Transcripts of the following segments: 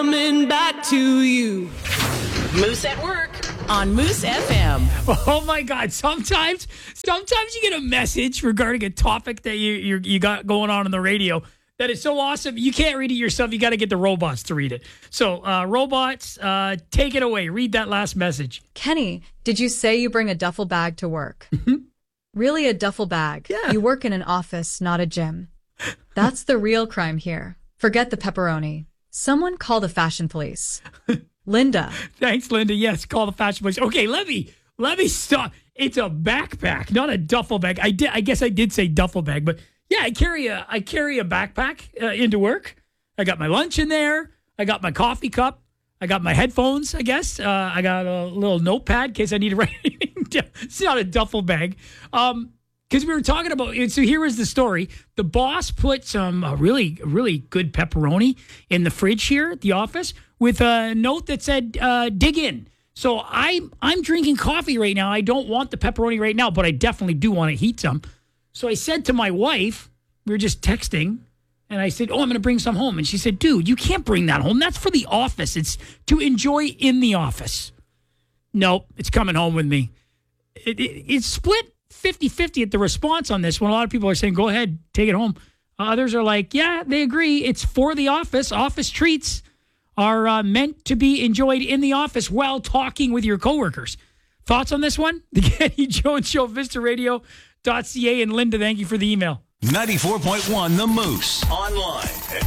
Coming back to you. Moose at Work on Moose FM. Oh my God! Sometimes you get a message regarding a topic that you got going on the radio that is so awesome you can't read it yourself. You got to get the robots to read it. So robots, take it away. Read that last message. Kenny, did you say you bring a duffel bag to work? Really, a duffel bag? Yeah. You work in an office, not a gym. That's the real crime here. Forget the pepperoni. Someone call the fashion police. Linda. Thanks, Linda. Yes, call the fashion police. Okay, let me stop. It's a backpack, not a duffel bag. I guess I did say duffel bag, but yeah, I carry a backpack into work. I got my lunch in there. I got my coffee cup. I got my headphones, I guess. I got a little notepad in case I need to write anything down. It's not a duffel bag. Because we were talking about, so here was the story. The boss put some really, really good pepperoni in the fridge here at the office with a note that said, dig in. So I'm drinking coffee right now. I don't want the pepperoni right now, but I definitely do want to heat some. So I said to my wife, we were just texting, and I said, I'm going to bring some home. And she said, dude, you can't bring that home. That's for the office. It's to enjoy in the office. Nope, it's coming home with me. It's split 50-50 at the response on this when a lot of people are saying, go ahead, take it home. Others are like, yeah, they agree. It's for the office. Office treats are meant to be enjoyed in the office while talking with your coworkers. Thoughts on this one? The Kenny Jones Show, VistaRadio.ca. And Linda, thank you for the email. 94.1 The Moose. Online at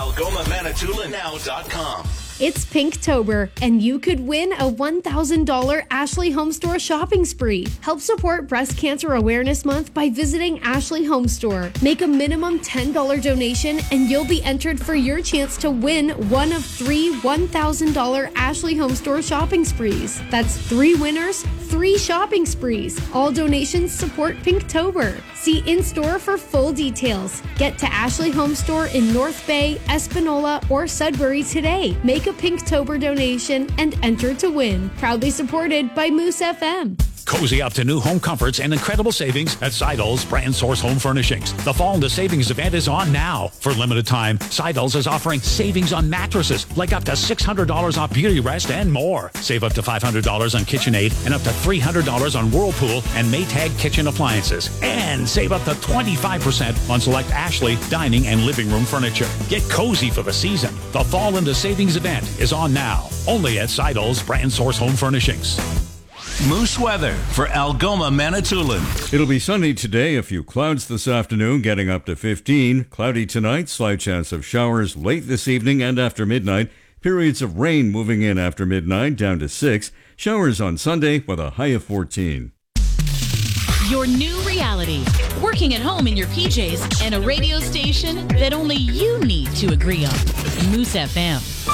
myalgomamanitoulinow.com. It's Pinktober, and you could win a $1,000 Ashley Home Store shopping spree. Help support Breast Cancer Awareness Month by visiting Ashley Home Store. Make a minimum $10 donation, and you'll be entered for your chance to win one of 3 $1,000 Ashley Home Store shopping sprees. That's 3 winners, 3 shopping sprees. All donations support Pinktober. See in-store for full details. Get to Ashley Home Store in North Bay, Espanola, or Sudbury today. Make a Pinktober donation and enter to win. Proudly supported by Moose FM. Cozy up to new home comforts and incredible savings at Seidel's Brand Source Home Furnishings. The Fall into Savings event is on now. For limited time, Seidel's is offering savings on mattresses, like up to $600 off Beauty Rest and more. Save up to $500 on KitchenAid and up to $300 on Whirlpool and Maytag kitchen appliances. And save up to 25% on select Ashley dining and living room furniture. Get cozy for the season. The Fall into Savings event is on now. Only at Seidel's Brand Source Home Furnishings. Moose weather for Algoma, Manitoulin. It'll be sunny today, a few clouds this afternoon, getting up to 15. Cloudy tonight, slight chance of showers late this evening and after midnight. Periods of rain moving in after midnight, down to 6. Showers on Sunday with a high of 14. Your new reality. Working at home in your PJs and a radio station that only you need to agree on. Moose FM.